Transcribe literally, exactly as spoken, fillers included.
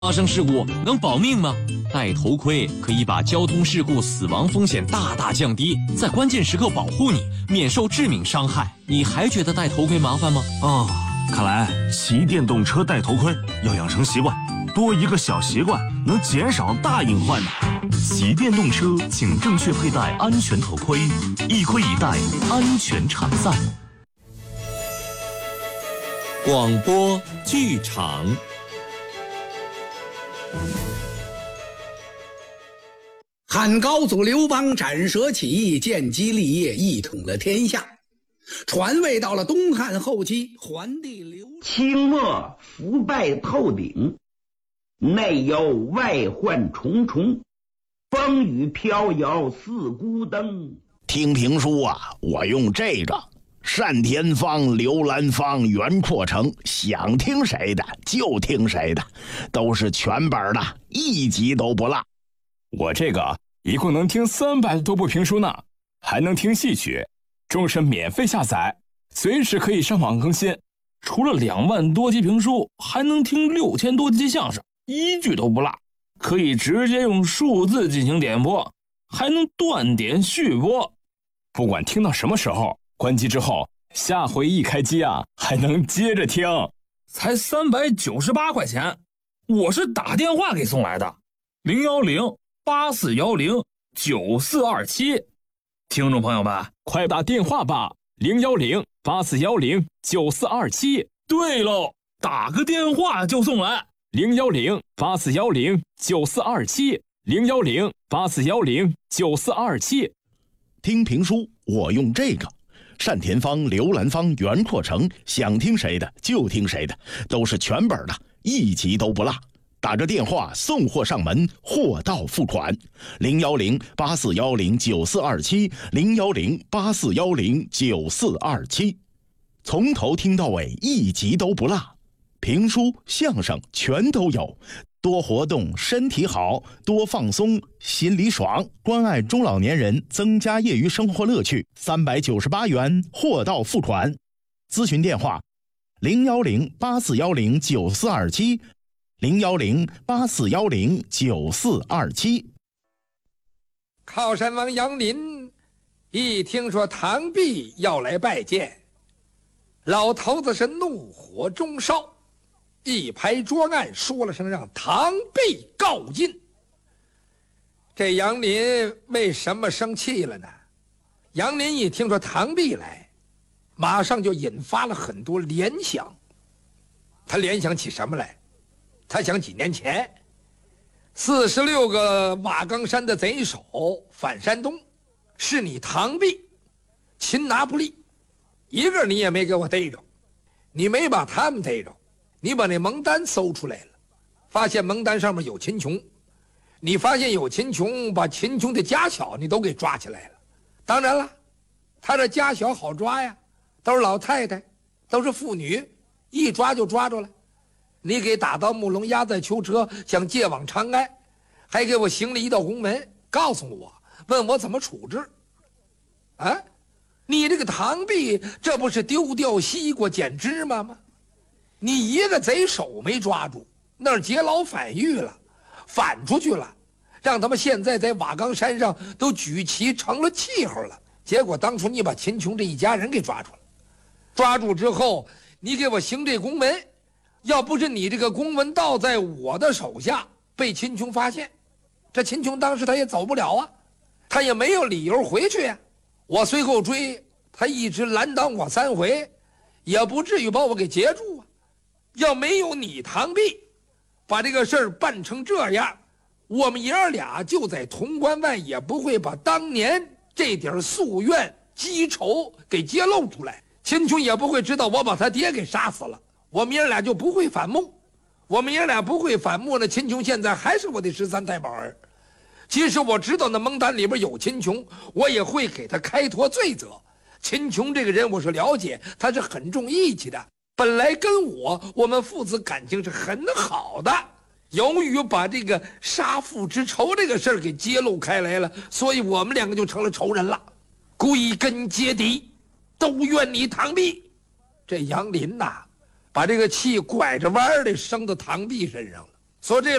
发生事故能保命吗？戴头盔可以把交通事故死亡风险大大降低，在关键时刻保护你，免受致命伤害。你还觉得戴头盔麻烦吗？ 哦，看来骑电动车戴头盔要养成习惯，多一个小习惯能减少大隐患呢。骑电动车请正确佩戴安全头盔，一盔一戴，安全常在。 广播剧场。 汉高祖刘邦斩蛇起义，建基立业，一统了天下。传位到了东汉后期，桓帝刘清末腐败透顶，内忧外患重重，风雨飘摇似孤灯。 听评书啊，我用这个单田芳、刘兰芳、袁阔成，想听谁的就听谁的，都是全本的，一集都不落。 我这个一共能听三百多部评书呢，还能听戏曲，终身免费下载，随时可以上网更新。除了两万多集评书，还能听六千多集相声，一句都不落，可以直接用数字进行点播，还能断点续播。不管听到什么时候，关机之后，下回一开机啊，还能接着听。才三百九十八块钱，我是打电话给送来的，零幺零八四幺零九四二七。听众朋友们，快打电话吧，零幺零八四幺零九四二七。对喽，打个电话就送来，零幺零八四幺零九四二七，零幺零八四幺零九四二七。 听评书，我用这个。单田芳、刘兰芳、袁阔成，想听谁的就听谁的，都是全本的，一集都不落。打着电话送货上门，货到付款，零幺零八四幺零九四二七，零幺零八四幺零九四二七，从头听到尾，一集都不落。评书、相声全都有，多活动身体好，多放松心里爽，关爱中老年人，增加业余生活乐趣。三百九十八元，货到付款。咨询电话：零幺零八四幺零九四二七。零幺零八四幺零九四二七。 靠山王杨林一听说唐弼要来拜见，老头子是怒火中烧，一拍桌案，说了声让唐弼告进。这杨林为什么生气了呢？杨林一听说唐弼来，马上就引发了很多联想。他联想起什么来？他想几年前四十六个瓦岗山的贼首反山东，是你唐弼擒拿不利，一个你也没给我逮着。你没把他们逮着，你把那蒙单搜出来了，发现蒙单上面有秦琼，你发现有秦琼，把秦琼的家小你都给抓起来了。当然了，他这家小好抓呀，都是老太太，都是妇女，一抓就抓着了。你给打到木龙，押在囚车，想借往长安，还给我行了一道公文，告诉我，问我怎么处置。啊，你这个唐弼，这不是丢掉西瓜捡芝麻吗？你一个贼首没抓住，那儿劫牢反狱了，反出去了，让他们现在在瓦岗山上都举旗成了气候了。结果当初你把秦琼这一家人给抓住了，抓住之后，你给我行这公文。要不是你这个公文到在我的手下，被秦琼发现，这秦琼当时他也走不了啊，他也没有理由回去呀、啊。我随后追，他一直拦挡我三回，也不至于把我给截住啊。要没有你唐弼把这个事儿办成这样，我们爷儿俩就在潼关外也不会把当年这点夙愿积仇给揭露出来，秦琼也不会知道我把他爹给杀死了。我们爷俩就不会反目，我们爷俩不会反目呢。秦琼现在还是我的十三太保儿，即使我知道那蒙单里边有秦琼，我也会给他开脱罪责。秦琼这个人我是了解，他是很重义气的，本来跟我我们父子感情是很好的，由于把这个杀父之仇这个事儿给揭露开来了，所以我们两个就成了仇人了，归根结底都怨你唐弼。这杨林呐、啊把这个气拐着弯的生到唐弼身上了。 说这